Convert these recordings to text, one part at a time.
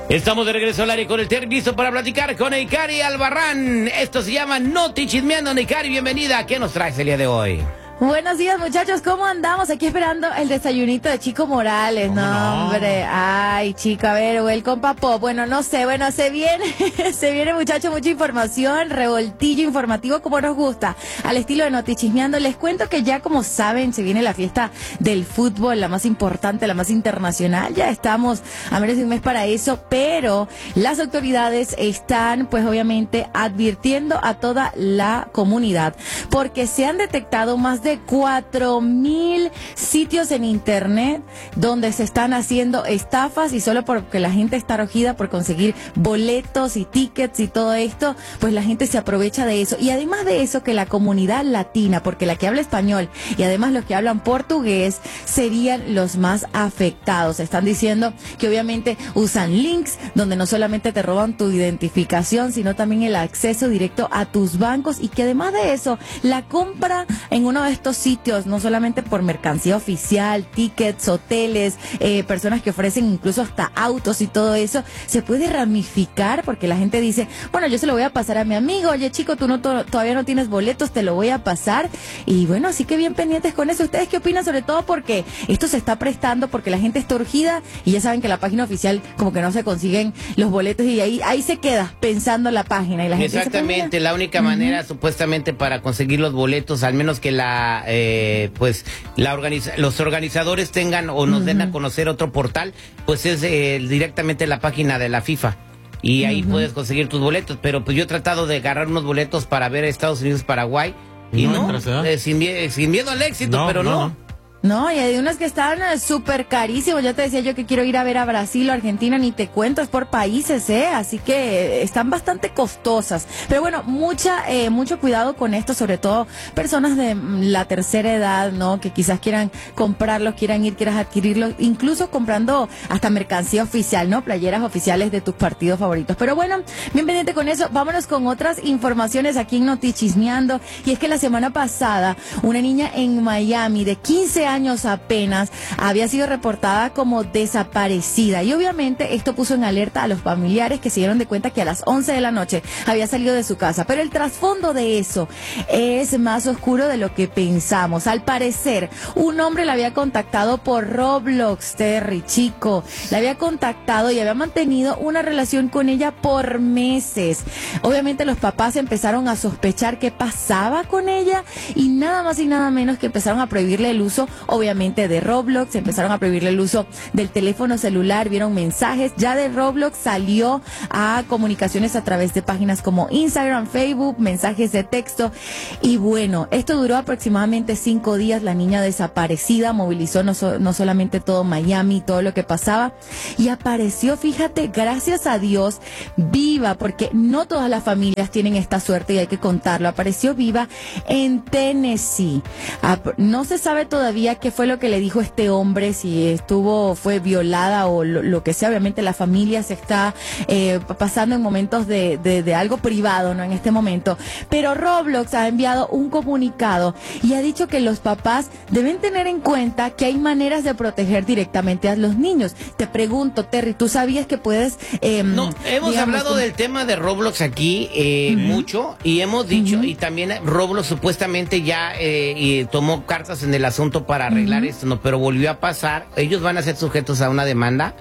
Estamos de regreso al aire con el Terry, listo para platicar con Neikari Albarrán. Esto se llama Noti Chismeando. Neikari, bienvenida. ¿Qué nos traes el día de hoy? Buenos días, muchachos, ¿cómo andamos? Aquí esperando el desayunito de Chico Morales. No, hombre, ay, chico, a ver, welcome papo. Bueno, no sé, se viene, muchachos, mucha información, revoltillo informativo como nos gusta, al estilo de Noti Chismeando. Les cuento que ya, como saben, se viene la fiesta del fútbol, la más importante, la más internacional. Ya estamos a menos de un mes para eso, pero las autoridades están, pues, obviamente, advirtiendo a toda la comunidad, porque se han detectado más de 4,000 sitios en internet donde se están haciendo estafas, y solo porque la gente está arrojida por conseguir boletos y tickets y todo esto, pues la gente se aprovecha de eso. Y además de eso, que la comunidad latina, porque la que habla español y además los que hablan portugués serían los más afectados. Están diciendo que obviamente usan links donde no solamente te roban tu identificación, sino también el acceso directo a tus bancos, y que además de eso, la compra en uno de estos sitios, no solamente por mercancía oficial, tickets, hoteles, personas que ofrecen incluso hasta autos y todo eso, se puede ramificar, porque la gente dice, bueno, yo se lo voy a pasar a mi amigo, oye chico, tú todavía no tienes boletos, te lo voy a pasar. Y bueno, así que bien pendientes con eso. ¿Ustedes qué opinan? Sobre todo porque esto se está prestando, porque la gente está urgida, y ya saben que la página oficial como que no se consiguen los boletos, y ahí se queda pensando la página, y la gente exactamente, la única manera supuestamente para conseguir los boletos, al menos que los organizadores tengan o nos den a conocer otro portal, pues es directamente la página de la FIFA, y ahí puedes conseguir tus boletos. Pero pues yo he tratado de agarrar unos boletos para ver a Estados Unidos-Paraguay y sin miedo al éxito, pero no. No, y hay unos que están súper carísimos. Ya te decía yo que quiero ir a ver a Brasil o Argentina, ni te cuento, es por países, así que están bastante costosas. Pero bueno, mucho cuidado con esto, sobre todo personas de la tercera edad, ¿no? Que quizás quieran comprarlos, quieran adquirirlos, incluso comprando hasta mercancía oficial, ¿no? Playeras oficiales de tus partidos favoritos. Pero bueno, bien pendiente con eso. Vámonos con otras informaciones aquí en Noti Chismeando. Y es que la semana pasada, una niña en Miami de 15 años apenas había sido reportada como desaparecida, y obviamente esto puso en alerta a los familiares, que se dieron de cuenta que a las 11 de la noche había salido de su casa. Pero el trasfondo de eso es más oscuro de lo que pensamos. Al parecer, un hombre la había contactado por Roblox, Terry, chico, la había contactado y había mantenido una relación con ella por meses. Obviamente los papás empezaron a sospechar qué pasaba con ella, y nada más y nada menos que empezaron a prohibirle el uso, obviamente, de Roblox, empezaron a prohibirle el uso del teléfono celular, vieron mensajes, ya de Roblox salió a comunicaciones a través de páginas como Instagram, Facebook, mensajes de texto. Y bueno, esto duró aproximadamente 5 días, la niña desaparecida, movilizó no solamente todo Miami, todo lo que pasaba, y apareció, fíjate, gracias a Dios, viva, porque no todas las familias tienen esta suerte y hay que contarlo. Apareció viva en Tennessee. No se sabe todavía qué fue lo que le dijo este hombre, si fue violada o lo que sea. Obviamente la familia se está pasando en momentos de algo privado, ¿no? En este momento. Pero Roblox ha enviado un comunicado y ha dicho que los papás deben tener en cuenta que hay maneras de proteger directamente a los niños. Te pregunto, Terry, ¿tú sabías que puedes... no, hemos hablado del tema de Roblox aquí mucho, y hemos dicho, y también Roblox supuestamente ya tomó cartas en el asunto para arreglar esto, ¿no? Pero volvió a pasar. Ellos van a ser sujetos a una demanda,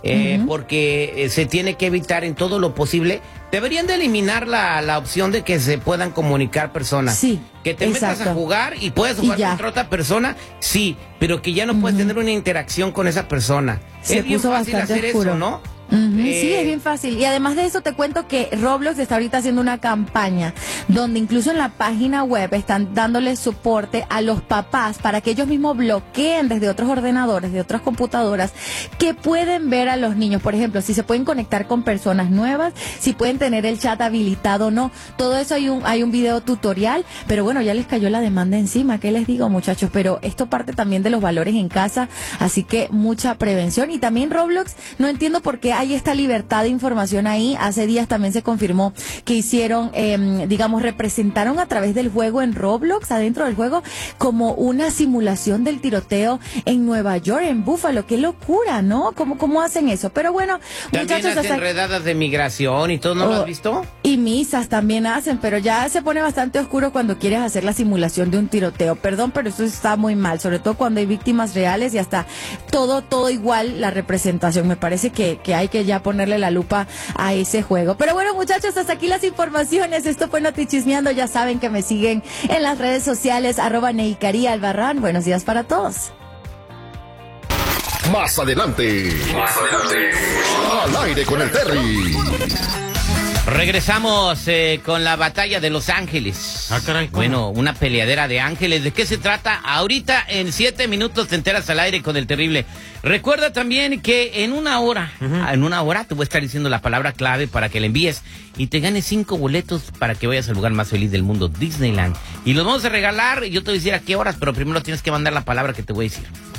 porque se tiene que evitar en todo lo posible. Deberían de eliminar la opción de que se puedan comunicar personas. Sí, que te metas a jugar y puedes jugar contra otra persona, sí, pero que ya no puedes tener una interacción con esa persona. Es bien fácil hacer eso, ¿no? Sí, es bien fácil. Y además de eso te cuento que Roblox está ahorita haciendo una campaña donde incluso en la página web están dándole soporte a los papás para que ellos mismos bloqueen desde otros ordenadores, de otras computadoras, que pueden ver a los niños. Por ejemplo, si se pueden conectar con personas nuevas, si pueden tener el chat habilitado o no. Todo eso hay un video tutorial, pero bueno, ya les cayó la demanda encima. ¿Qué les digo, muchachos? Pero esto parte también de los valores en casa, así que mucha prevención. Y también Roblox, no entiendo por qué hay esta libertad de información ahí. Hace días también se confirmó que hicieron, representaron a través del juego en Roblox, adentro del juego, como una simulación del tiroteo en Nueva York, en Buffalo. Qué locura, ¿no? ¿Cómo hacen eso? Pero bueno, también muchachos, hacen redadas de migración y todo, ¿no lo has visto? Y misas también hacen, pero ya se pone bastante oscuro cuando quieres hacer la simulación de un tiroteo. Perdón, pero eso está muy mal, sobre todo cuando hay víctimas reales y hasta todo igual la representación. Me parece que hay que ya ponerle la lupa a ese juego. Pero bueno, muchachos, hasta aquí las informaciones. Esto fue Notichismeando. Ya saben que me siguen en las redes sociales, @Neikaria_Albarrán. Buenos días para todos. Más adelante. Al aire con el Terry. Regresamos con la batalla de Los Ángeles. Ah, caray. Bueno, una peleadera de ángeles. ¿De qué se trata? Ahorita en 7 minutos te enteras al aire con el terrible. Recuerda también que en una hora te voy a estar diciendo la palabra clave para que la envíes y te ganes 5 boletos para que vayas al lugar más feliz del mundo, Disneyland. Y los vamos a regalar. Yo te voy a decir a qué horas, pero primero tienes que mandar la palabra que te voy a decir.